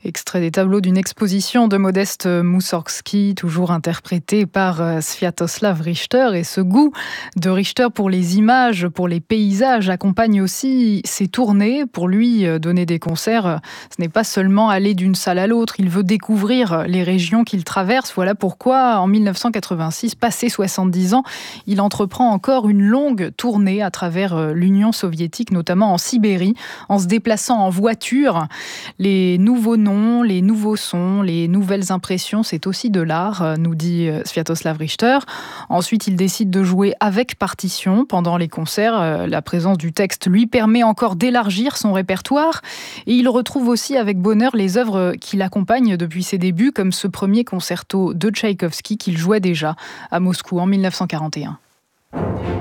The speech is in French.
Extrait des tableaux d'une exposition de Modeste Moussorgsky, toujours interprété par Sviatoslav Richter. Et ce goût de Richter pour les images, pour les paysages, accompagne aussi ses tournées. Pour lui, donner des concerts, ce n'est pas seulement aller d'une salle à l'autre. Il veut découvrir les régions qu'il traverse. Voilà pourquoi, en 1986, passé 70 ans, il entreprend encore une longue tournée à travers l'Union soviétique, notamment en Sibérie, en se déplaçant en voiture. Les nouveaux noms, les nouveaux sons, les nouvelles impressions, c'est aussi de l'art, nous dit Sviatoslav Richter. Ensuite, il décide de jouer avec partition pendant les concerts. La présence du texte lui permet encore d'élargir son répertoire. Et il retrouve aussi avec bonheur les œuvres qui l'accompagnent depuis ses débuts, comme ce premier concerto de Tchaïkovski qu'il jouait déjà à Moscou en 1941.